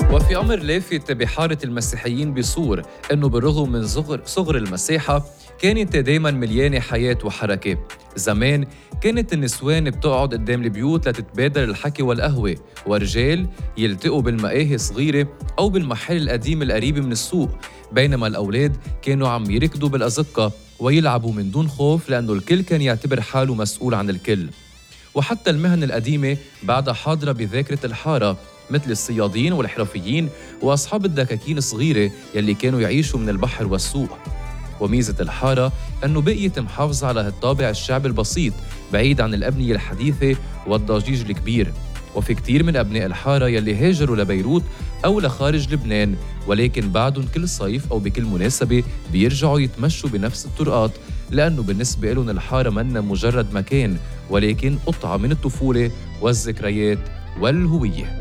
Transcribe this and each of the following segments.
وفي أمر لافت بحارة المسيحيين بصور أنه بالرغم من صغر المساحة كانت دايما مليانة حياة وحركة. زمان كانت النسوان بتقعد قدام البيوت لتتبادل الحكي والقهوة، ورجال يلتقوا بالمقاهي صغيرة أو بالمحل القديم القريب من السوق، بينما الأولاد كانوا عم يركضوا بالأزقة ويلعبوا من دون خوف لأنه الكل كان يعتبر حاله مسؤول عن الكل. وحتى المهن القديمة بعدها حاضرة بذاكرة الحارة، مثل الصيادين والحرفيين وأصحاب الدكاكين الصغيرة يلي كانوا يعيشوا من البحر والسوق. وميزة الحارة أنه بقيت محافظة على هالطابع الشعبي البسيط بعيد عن الأبنية الحديثة والضجيج الكبير. وفي كتير من أبناء الحارة يلي هاجروا لبيروت أو لخارج لبنان، ولكن بعدهم كل صيف أو بكل مناسبة بيرجعوا يتمشوا بنفس الطرقات، لأنه بالنسبة لهم الحارة منا مجرد مكان، ولكن قطعة من الطفولة والذكريات والهوية.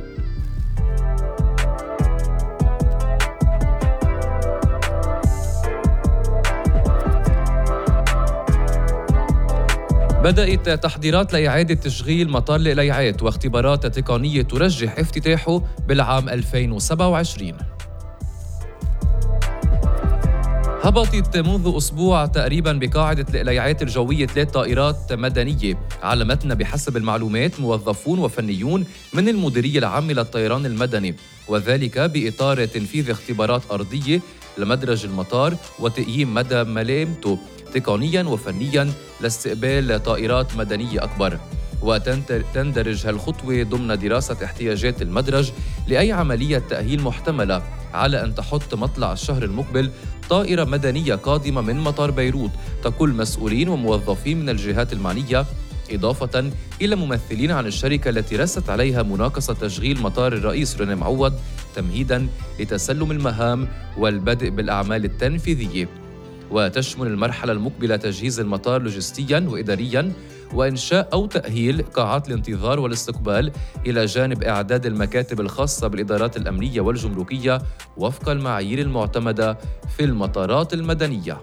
بدأت تحضيرات لإعادة تشغيل مطار القليعات واختبارات تقنية ترجح افتتاحه بالعام 2027. هبطت منذ أسبوع تقريباً بقاعدة القليعات الجوية 3 طائرات مدنية علمتنا بحسب المعلومات موظفون وفنيون من المديرية العامة للطيران المدني، وذلك بإطار تنفيذ اختبارات أرضية لمدرج المطار وتقييم مدى ملامته تقنياً وفنياً لاستقبال طائرات مدنية أكبر. وتندرج هالخطوة ضمن دراسة احتياجات المدرج لأي عملية تأهيل محتملة، على أن تحط مطلع الشهر المقبل طائرة مدنية قادمة من مطار بيروت تقول مسؤولين وموظفين من الجهات المعنية، إضافة إلى ممثلين عن الشركة التي رست عليها مناقصة تشغيل مطار الرئيس روني معوض تمهيداً لتسلم المهام والبدء بالأعمال التنفيذية. وتشمل المرحلة المقبلة تجهيز المطار لوجستياً وإدارياً وإنشاء أو تأهيل قاعات الانتظار والاستقبال، إلى جانب إعداد المكاتب الخاصة بالإدارات الأمنية والجمركية وفق المعايير المعتمدة في المطارات المدنية.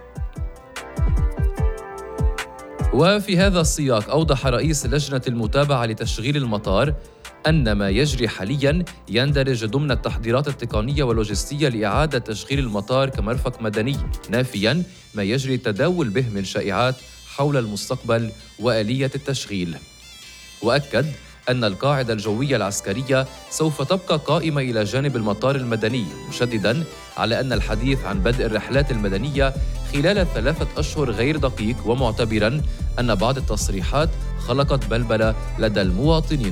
وفي هذا السياق أوضح رئيس لجنة المتابعة لتشغيل المطار أن ما يجري حالياً يندرج ضمن التحضيرات التقنية واللوجستية لإعادة تشغيل المطار كمرفق مدني، نافياً ما يجري التداول به من شائعات حول المستقبل وآلية التشغيل. وأكد أن القاعدة الجوية العسكرية سوف تبقى قائمة إلى جانب المطار المدني، مشدداً على أن الحديث عن بدء الرحلات المدنية خلال 3 أشهر غير دقيق، ومعتبراً أن بعض التصريحات خلقت بلبلة لدى المواطنين.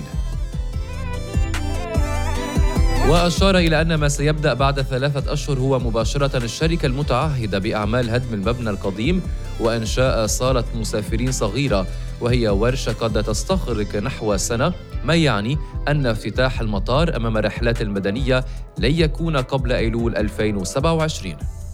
وأشار إلى أن ما سيبدأ بعد 3 أشهر هو مباشرة الشركة المتعهدة بأعمال هدم المبنى القديم وإنشاء صالة مسافرين صغيرة، وهي ورشة قد تستغرق نحو سنة، ما يعني أن افتتاح المطار أمام الرحلات المدنية لن يكون قبل أيلول 2027.